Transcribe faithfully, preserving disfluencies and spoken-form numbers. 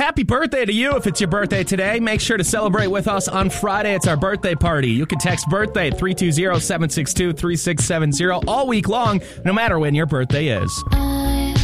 happy birthday to you if it's your birthday today. Make sure to celebrate with us on Friday. It's our birthday party. You can text birthday three two zero, seven six two, three six seven zero all week long, no matter when your birthday is.